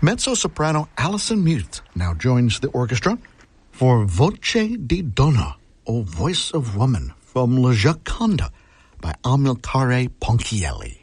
Mezzo-soprano Alison Muth now joins the orchestra for Voce di Donna, or Voice of Woman, from La Gioconda by Amilcare Ponchielli.